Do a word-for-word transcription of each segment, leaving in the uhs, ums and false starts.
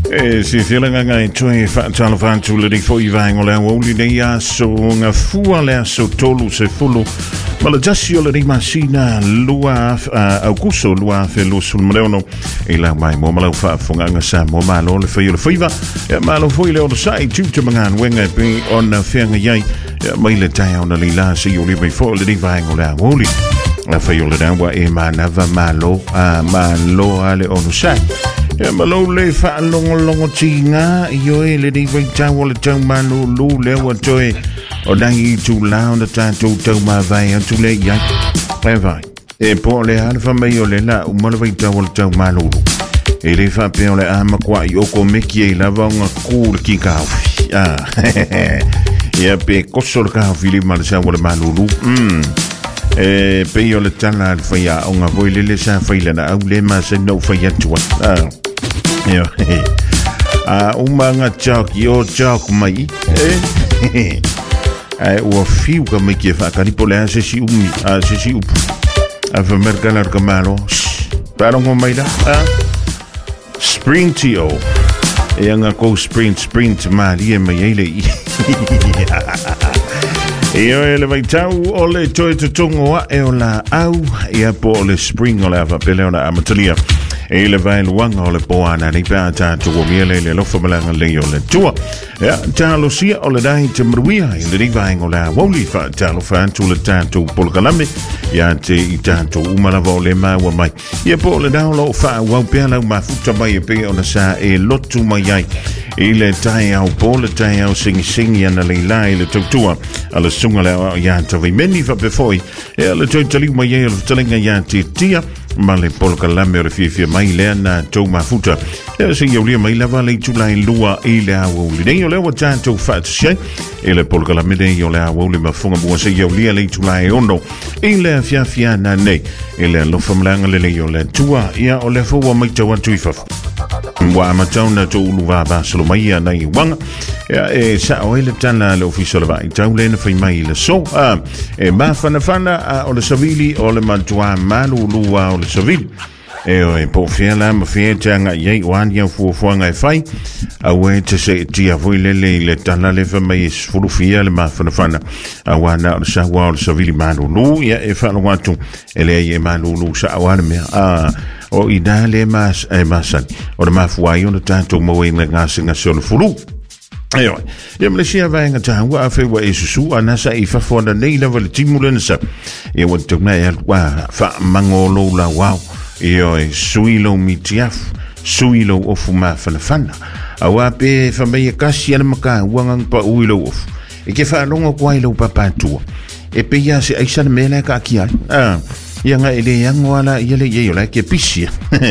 E si filanga ngai tue fa talo fa tulu di fo i vai ngole woli nei aso nga fua le aso tolu se fulu ma la jasio le masina lua au kuso lua fe lo sul mreono e la mai mo malo fa fonga nga sa mo malo le fe le fiva e malo foi le o sai tu tu mangan wenga pe on fenga yai mai le tai on le la si yo le be fo le di vai ngole woli la fe yo le dawa e manava malo a malo ale on sai e malo le fa longo longo tinga io e le di vai tau le tau malo lu le wa toe o dangi tu la on ta tu tau ma vai tu le ya e vai e po le al fa me io le la u mo le vai tau le tau malo e le fa pe le ama qua io come chi la va un cur chi ca ah e pe cosso ca fili mal sa le malo mm e pe io le tana al fa ya un voi le sa fa ile na au le ma se no fa ya tu ah Yo, ah, uma nga chak yo chak mai, eh, eh, o fiu que me que fa cani pole se si umi, ah, se si up, a fa mercanar camalo, para um mai da, ah, sprintio, e nga ko sprint sprint mali e mai ele, e o ele vai tau o le toi te tongo a e o la au e a po le spring o le ava pele o na amatalia. E le vai luanga o le poana ni pa ta tu o miele le lofa malanga le o le tua ya ta lo sia o le dai te mruia i le vai o la woli fa ta lo fa tu le tanto pol kalame ya te i tanto umala vo le ma wa mai e po le dau lo fa wa pe la ma futa mai pe ona sa e lotu mai ai i le tai au po le tai au sing sing ya na le lai le tua ala sunga le ya te vi meni fa pe foi e le toi tali mai e le talinga ya te tia male polka lame o fifia mai le na tau mafuta e se yo le mai lava le tula i lua i le awo le nei o le wa tanto fat she e le polka lame nei o le awo le mafunga bua se yo le le tula i ono i le fia fia na nei e le lo famlanga le le o le tua ia o le fo wa mai tau atu fa wa ma tau na tau luva ba solo mai na i wanga e sa o le tana le official va i tau le na fai mai le so a e ma fana fana o le savili o le mantua malu lua o le savili e o e po fiela ma fietanga ye wan ya fu fu nga fai a we te se ti a voi le le le tana le fa mai fu fia le ma fana fana a wana sa wa o savili malu lu ya e fa no watu ele ye malu lu sa wana me a o idale mas e masan o ma fu ai on tanto mo we nga singa so fulu ayo ye mlesia vai nga tangwa afe wa isusu anasa ifa fonda nei la vale timulensa e wa tokna ya wa fa mangolo la wow io e suilo mitiaf suilo of ma fana fana awa pe fa me kasi ana maka wanga pa uilo of e ke fa longo kwai lo papa tu e pe ya se aisa mena ka kia ah yanga ele yang wala yele ye yola ke pisia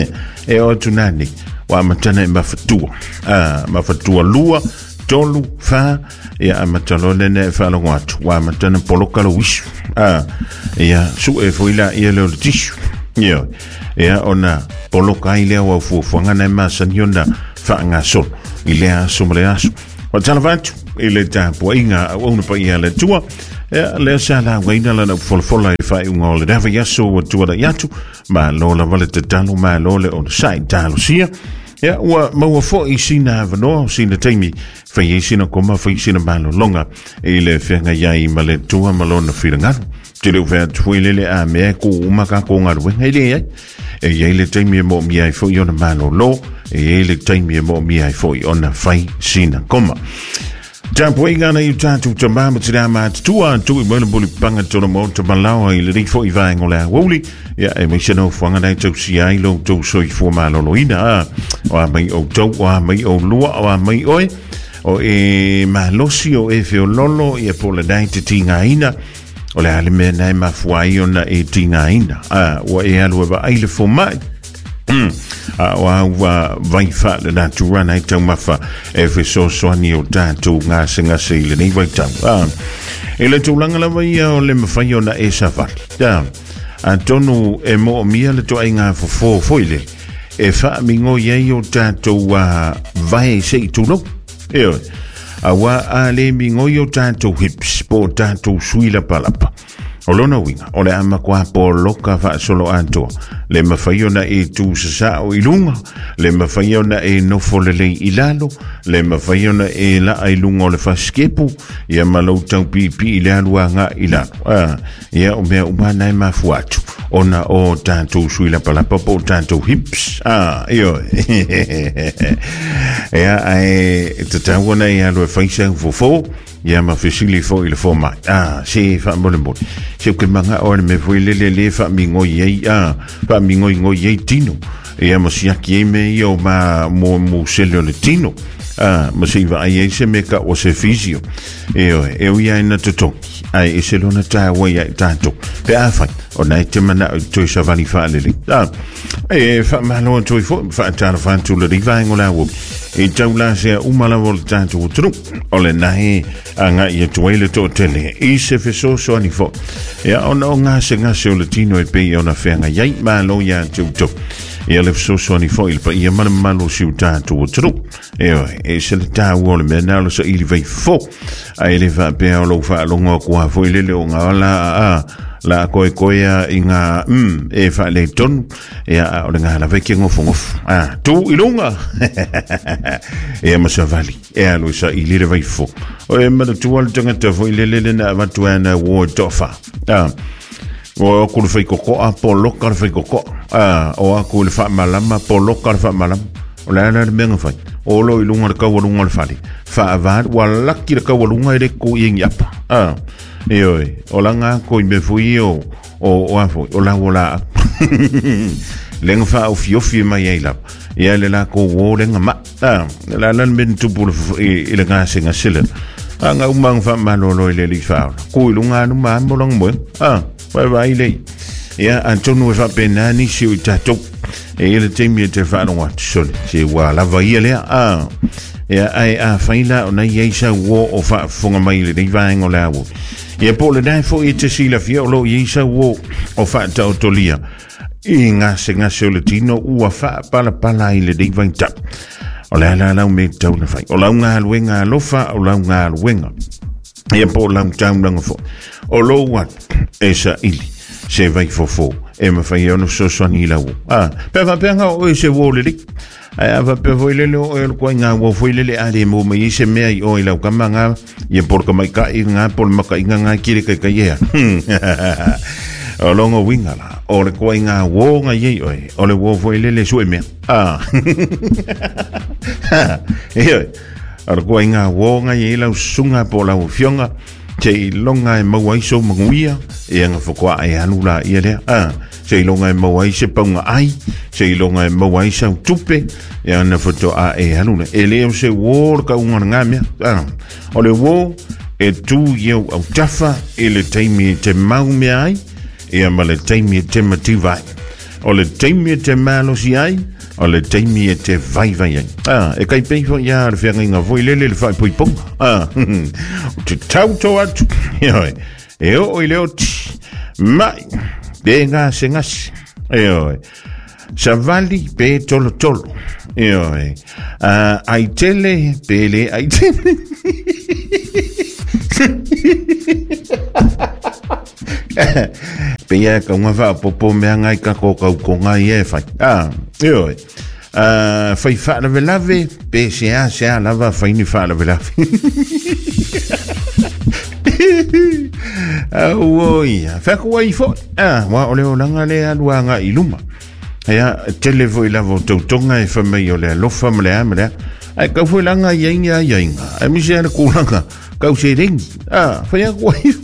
e o tunani wa matana mafatua ah mafatua lua tolu fa ya matalo nene fa lo watu wa matana poloka lo wish ah ya su e foila yele o tishu yo ya ona poloka ile wa fu fanga na masanyonda fa nga so ile aso mle aso wa tanavatu ile tapo inga ona pa ile tua ya le sala waina la fol fola fa un le dava yaso wa tua yatu ma lo la vale te talo ma lo le on side talo sia ya wa ma wa fo isina vano sina temi fa yesina koma fa isina malo longa ile fenga yai male tua malona filanga te le ve tuilele a me ko umaka ko ngarwe hele ya e yele temi mo mi ai fo yona malo lo e yele temi mo mi ai fo yona fai sina koma Jampo ingana i tatu tambama tidama tua tu i bona boli panga tona mo te malawa i le fo i vai ngola woli ya e me seno fanga dai tu si ai lo tu so i fo malo lo ina o mai o tu o mai o lua o mai oi o e malosi o e fe lolo e po le dai te tinga ina o le ale me nai ma fuai ona e tinga ina a o e alu va ai le fo mai Mm. Uh, wa wa vai fa le na tu rana i tau mafa e fe so so ani o tatu ngā singa se le nei vai tau ah. E le tūlanga la vai o le mawhai o na e sa whaki yeah. A tonu e mo o mia le to ai ngā fo foile e wha mingo iei o tatu uh, vai se i tūno e oi a wa a le mingo i o tatu hips po tatu suila palapa o lona winga o le ama kwa po loka fa solo anto le mafai ona e tu sa o ilunga le mafai ona e no folele ilalo le mafai ona e la ai lunga o le faskepu ia malau tau pipi ile aluanga ilalo ah ia o mea umana e mafuatu ona o tanto suila palapa po tanto hips ah io ia ai tatawana ia lo faisa fofo ia ma fesili fo il forma ah si fa mo mo se que manga o me foi le le le fa mingo ye ah fa mingo ngo ye tino ia mo sia ki me io ma mo mo se le tino ah mo se va ai se me ka o se fisio io e o ia na toto ai se lo na ta wa ia tanto pe afa o na te mana to sa vali fa le ah e fa ma lo to fo fa ta fa tu le riva ngola wo e taula se umala volta tu tru ole nahi anga ia tuele to tele i se feso so ni fo ya ona nga se nga se le tino e pe ona fenga yai ma lo ya tu tu ia le feso so ni fo il pa ia ma ma lo si uta tu tru e e se le ta wo le na lo so il vai fo ai le va pe lo fa lo ngo kwa fo ile le nga la a la koe koea inga mm e fa le ton e a o nga la veke ngo fongo ah tu ilunga e ma sa vali e a lo sa ilire vai fo o e ma tu al tanga te fo ile le na va tu ana wo tofa ah o ku le fai koko a po lo ka fai koko ah o a ku le fa malama po lo ka fa malama o la na me nga fai o lo ilunga ka wo lunga fali fa va wala ki ka wo lunga ile ku ing yap ah Io, o langa ko me fui o o o afo o la ola. Lenga fa o fiofi mai ai la. Ia le la ko o lenga ma. Ah, la la men tu por e le nga singa sile. Anga umang fa malolo le li fa. Ko lunga no ma mo lang mo. Ah, vai vai le. Ia Antonio fa penani si o tato. E ele tem me te fa no wat sol. Si wa la vai le. Ah. Ia ai a faila ona ia sa wo o fa fonga mai le vai ngola wo. Ia po le dai fo i te sila fia o lo i sa wo o fa ta otolia i nga se nga se o le tino ua fa pala pala i le dei vai tap o le ala lau me tau na fai o lau ngā luenga alofa o lau ngā luenga ia po lau tau langa fo o lo wat e sa ili se vai fo fo e ma fai ono so so ni lau ah pe va pe nga o e se wo le lik ai ava pe foi le o el ko nga wo foi le ale mo me ise me ai o ila kamanga ye por ka mai ka nga por ma ka nga kire ka ka ye o longo winga la o le ko nga wo nga ye o o le wo foi le le su me ah e o ko nga wo nga ye la sunga po la fionga che longa e mo ai so manguia e nga fo kwa ai anula ye le ah se longa e mawai se paunga ai se longa e mawai sa tupe e ana foto a e hanuna e leo se wor ka unga ngamia ah o le wo e tu yo au tafa e le taimi te mau me ai e ama le taimi te mativai o le taimi te malo si ai o le taimi te vai vai ai ah e kai pei fo ya le fenga nga voi lele le fai poi ponga ah te tau to atu e o i leo mai Venga, sengas. Eo. Savali pe tolo tolo. Eo. Ah, ai tele pele ai tele. Peia ka unha va popo me ngai ka ko ka ko ngai e fai. Ah, eo. Ah, fai fa la velave pe se a se a lava fai ni fa la velave. Ah, oi, fa ko ai fo. Ah, wa ole o langa le aluanga iluma. Ia tele foi la vo tonga e fa me yo le lo fa me le amle. Ai ka foi langa yenga yenga. Ai mi se ko langa. Ka se ring. Ah, fa ya ko ai.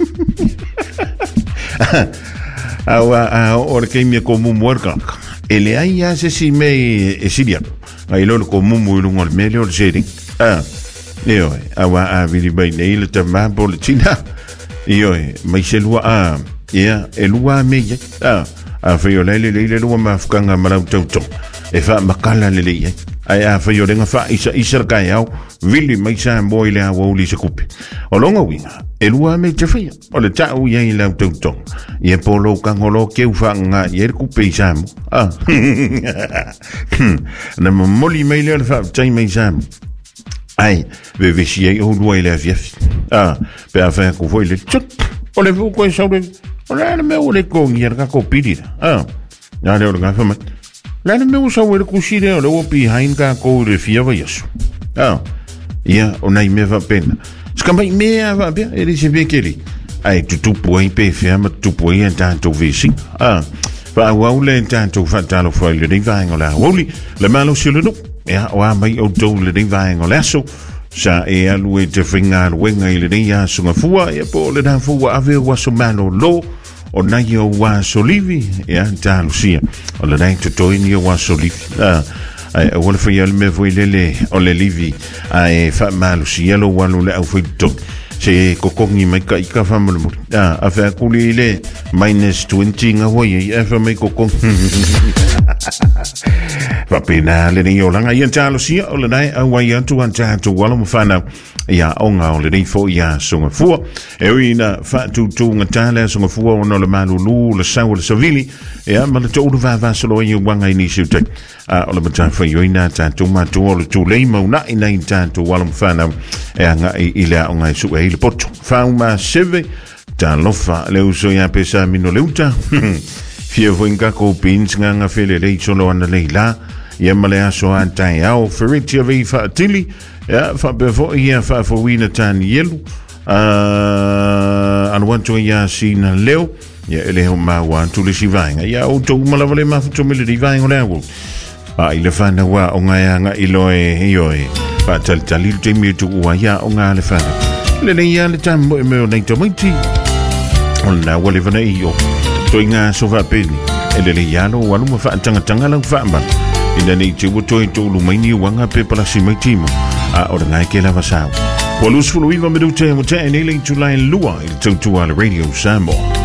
Ah, wa o ke mi ko mu muerka. Ele ai ya se si me e siria. Ai lo ko mu mu ngol me le o se Ah. Io, awa a vidi bai nei le tama pole tina. Io, mai se lua a, ia, e lua me ia. Ah, a feo lele le le lua mafukanga marau tauto. E fa makala le le ia. Ai a feo renga fa isa isa kai au, vili mai sa mboi le awa uli se kupi. O longa winga, e lua me te fia. O le tau ia i lau tauto. Ia polo kangolo keu fa nga ia le kupe isa mo. Ah, na mamoli mai le fa tai mai sa mo. Ai, ve vesi ai o lua ile afiafi. Ah, pe a fa ko foi le tut. o le fu ko sa le o le me o le ko ngi ka ko pidi ah na le o nga fa ma le me o sa le ku si le o le o pi hain ka ko le fia va yesu ah ia o nai me va pena ska mai me va bia e ri se be keli ai tu tu po pe fia ma tu po ia tanto visi ah fa wa le tanto fa talo foi le vai ngola woli le malo si le no ia o mai o do le vai ngola so sa e alu e te whinga wenga i le rea sunga fua e po le na fua ave wa so malo lo o nai o wa so livi e a ta lucia o le nai to ni o wa so livi a e wala fa yal me voi lele o le livi a e fa malo si lo wa lo le au fito se kokongi mai ka ika fa mo a a fa kuli le minus twenty nga wo e fa mai kokong fa pena le ni o langa ia ta lucia o le nai a wa ia tu an ta tu wala mo fa na ia onga o le ni fo ia songa fua e uina fa tu tu nga tala songa fua o no le malulu le sau le savili ia ma le tu va va solo i wanga ni sute a o le mata fa yoina ta tu ma tu o le tu le mo na ina ta tu wala mo fa na e nga i le onga su e le poto fa uma seve ta lofa le uso ia pesa mino leuta fie voinga ko pins nga nga fele le solo ana le la ia male aso antai au ferritia vi fa tili ja fa bevo ia fa fo wina tan yelu uh an wanto ia sina leo ia ele ho ma wan tu le sivainga ia o to malavale ma to mele di vainga lewo a ile fa na wa onga ia nga iloe ioi fa tal talil te mi tu wa ia onga le fa le le ia le tam mo me nei to miti ona wale vana io to inga so va peni ele le ia no walu ma fa tanga tanga lang fa ma ina nei te wo to to lu mai ni wanga pe pala si mai timo a o ngai ke lava sa. Wa lusfulu iwa me do te mo te enele tu line lua il tau tu ala radio Sambo.